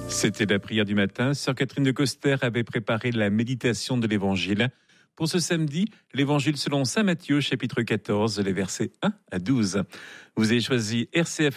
C'était la prière du matin. Sœur Catherine de Coster avait préparé la méditation de l'Évangile. Pour ce samedi, l'Évangile selon saint Matthieu, chapitre 14, les versets 1 à 12. Vous avez choisi RCF